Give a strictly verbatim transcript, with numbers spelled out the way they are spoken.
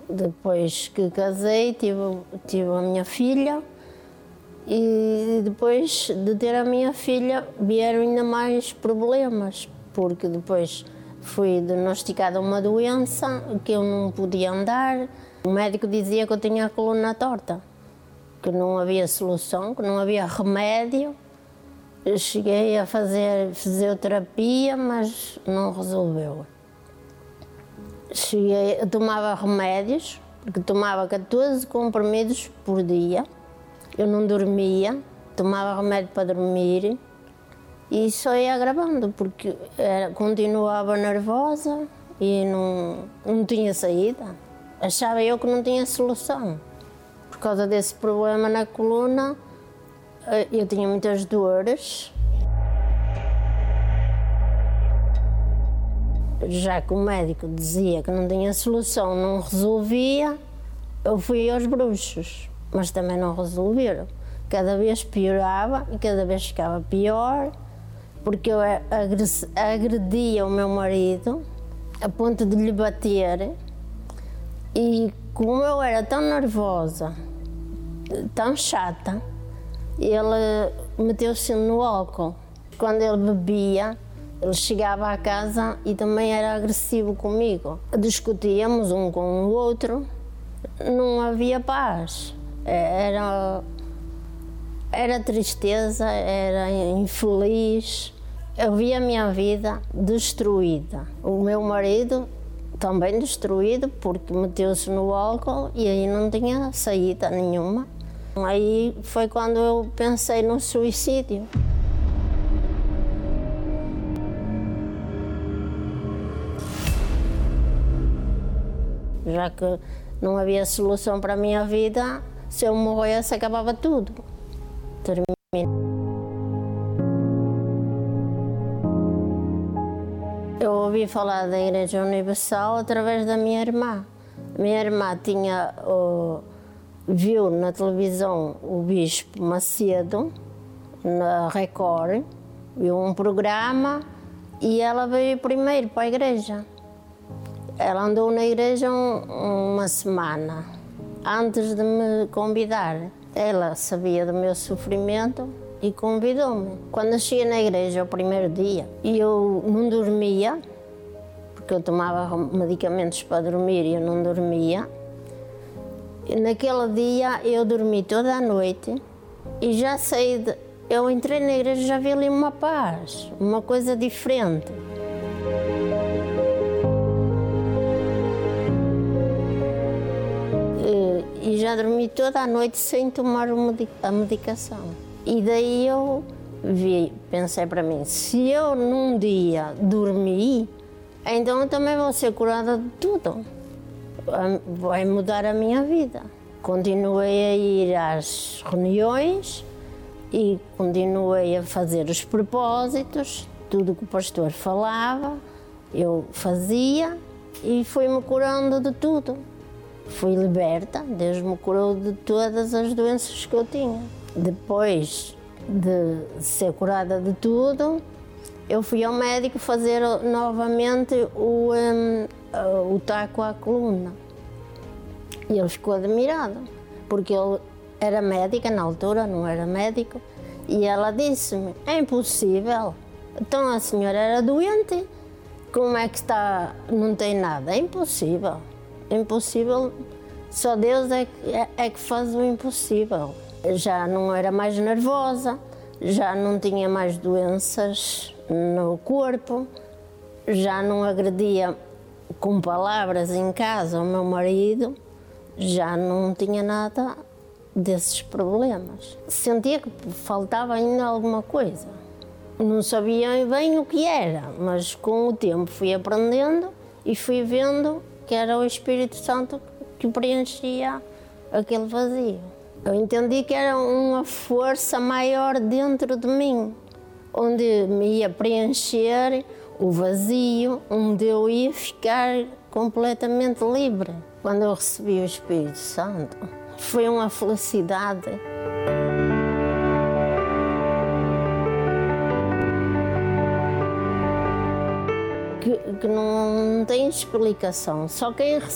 Depois que casei, tive, tive a minha filha e depois de ter a minha filha vieram ainda mais problemas, porque depois fui diagnosticada uma doença que eu não podia andar. O médico dizia que eu tinha a coluna torta, que não havia solução, que não havia remédio. Eu cheguei a fazer fisioterapia, mas não resolveu. Cheguei, eu tomava remédios, porque tomava catorze comprimidos por dia. Eu não dormia, tomava remédio para dormir e só ia agravando, porque era, continuava nervosa e não, não tinha saída. Achava eu que não tinha solução. Por causa desse problema na coluna, eu tinha muitas dores. Já que o médico dizia que não tinha solução, não resolvia, eu fui aos bruxos, mas também não resolveram. Cada vez piorava e cada vez ficava pior, porque eu agredia o meu marido a ponto de lhe bater, e como eu era tão nervosa, tão chata, ele meteu-se no álcool. Quando ele bebia, ele chegava à casa e também era agressivo comigo. Discutíamos um com o outro, não havia paz. Era, era tristeza, era infeliz. Eu via a minha vida destruída. O meu marido também destruído, porque meteu-se no álcool e aí não tinha saída nenhuma. Aí foi quando eu pensei no suicídio. Já que não havia solução para a minha vida, se eu morresse acabava tudo. Termina. Eu ouvi falar da Igreja Universal através da minha irmã. Minha irmã tinha, uh, viu na televisão o Bispo Macedo, na Record, viu um programa e ela veio primeiro para a igreja. Ela andou na igreja um, uma semana, antes de me convidar. Ela sabia do meu sofrimento e convidou-me. Quando eu cheguei na igreja, o primeiro dia, e eu não dormia, porque eu tomava medicamentos para dormir e eu não dormia. E naquele dia eu dormi toda a noite e já saí de... Eu entrei na igreja e já vi ali uma paz, uma coisa diferente. E já dormi toda a noite sem tomar a medicação. E daí eu vi, pensei para mim, se eu num dia dormi, então eu também vou ser curada de tudo. Vai mudar a minha vida. Continuei a ir às reuniões e continuei a fazer os propósitos, tudo que o pastor falava, eu fazia e fui-me curando de tudo. Fui liberta, Deus me curou de todas as doenças que eu tinha. Depois de ser curada de tudo, eu fui ao médico fazer novamente o, um, o taco à coluna. E ele ficou admirado, porque ele era médica na altura, não era médico, e ela disse-me, é impossível, então a senhora era doente, como é que está, não tem nada? É impossível. Impossível, só Deus é que, é, é que faz o impossível. Já não era mais nervosa, já não tinha mais doenças no corpo, já não agredia com palavras em casa o meu marido, já não tinha nada desses problemas. Sentia que faltava ainda alguma coisa. Não sabia bem o que era, mas com o tempo fui aprendendo e fui vendo que era o Espírito Santo que preenchia aquele vazio. Eu entendi que era uma força maior dentro de mim, onde me ia preencher o vazio, onde eu ia ficar completamente livre. Quando eu recebi o Espírito Santo, foi uma felicidade. Que, que não tem explicação, só quem